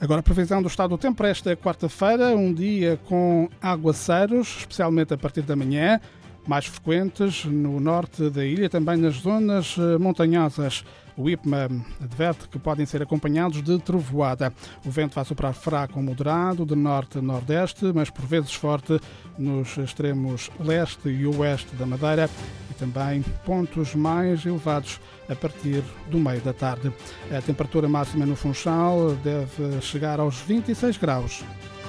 Agora a previsão do estado do tempo para esta quarta-feira, um dia com aguaceiros, especialmente a partir da manhã, mais frequentes no norte da ilha, também nas zonas montanhosas. O IPMA adverte que podem ser acompanhados de trovoada. O vento vai soprar fraco ou moderado, de norte a nordeste, mas por vezes forte nos extremos leste e oeste da Madeira e também pontos mais elevados a partir do meio da tarde. A temperatura máxima no Funchal deve chegar aos 26 graus.